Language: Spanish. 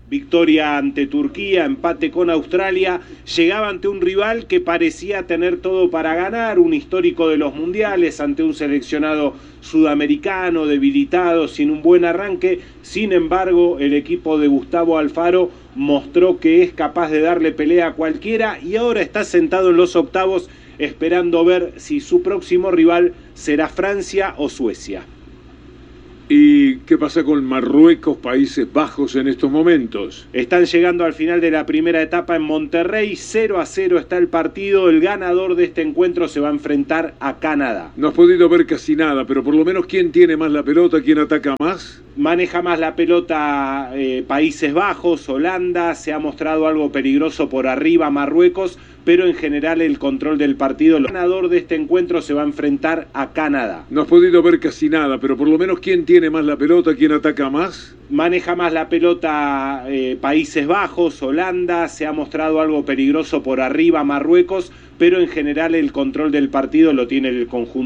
victoria ante Turquía, empate con Australia, llegaba ante un rival que parecía tener todo para ganar, un histórico de los mundiales, ante un seleccionado sudamericano, debilitado, sin un buen arranque. Sin embargo, el equipo de Gustavo Alfaro mostró que es capaz de darle pelea a cualquiera y ahora está sentado en los octavos esperando ver si su próximo rival será Francia o Suecia. ¿Y qué pasa con Marruecos, Países Bajos en estos momentos? Están llegando al final de la primera etapa en Monterrey, 0-0 está el partido, el ganador de este encuentro se va a enfrentar a Canadá. No has podido ver casi nada, pero por lo menos ¿quién tiene más la pelota, quién ataca más? Maneja más la pelota Países Bajos, Holanda, se ha mostrado algo peligroso por arriba Marruecos, pero en general el control del partido, el ganador de este encuentro se va a enfrentar a Canadá. No has podido ver casi nada, pero por lo menos ¿quién tiene más la pelota, quién ataca más? Maneja más la pelota Países Bajos, Holanda, se ha mostrado algo peligroso por arriba Marruecos, pero en general el control del partido lo tiene el conjunto.